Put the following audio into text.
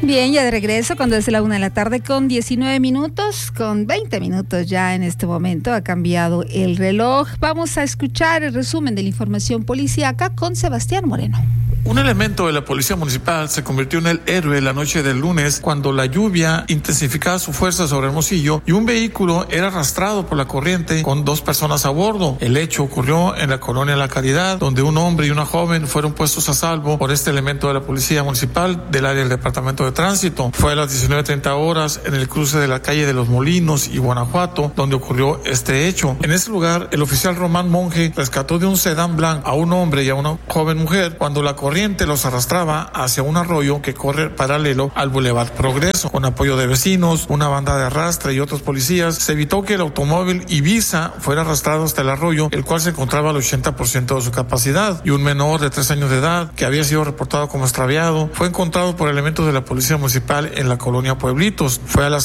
Bien, ya de regreso cuando es la 1:00 con 19 minutos, con 20 minutos ya en este momento ha cambiado el reloj. Vamos a escuchar el resumen de la información policíaca con Sebastián Moreno. Un elemento de la Policía Municipal se convirtió en el héroe la noche del lunes cuando la lluvia intensificaba su fuerza sobre Hermosillo y un vehículo era arrastrado por la corriente con 2 personas a bordo. El hecho ocurrió en la colonia La Caridad, donde un hombre y una joven fueron puestos a salvo por este elemento de la Policía Municipal del área del Departamento de Tránsito. Fue a las 19:30 horas en el cruce de la calle de Los Molinos y Guanajuato donde ocurrió este hecho. En ese lugar, el oficial Román Monge rescató de un sedán blanco a un hombre y a una joven mujer cuando la corriente los arrastraba hacia un arroyo que corre paralelo al Boulevard Progreso. Con apoyo de vecinos, una banda de arrastre y otros policías, se evitó que el automóvil Ibiza fuera arrastrado hasta el arroyo, el cual se encontraba al 80% de su capacidad, y un menor de 3 años de edad, que había sido reportado como extraviado, fue encontrado por elementos de la Policía Municipal en la colonia Pueblitos. Fue a las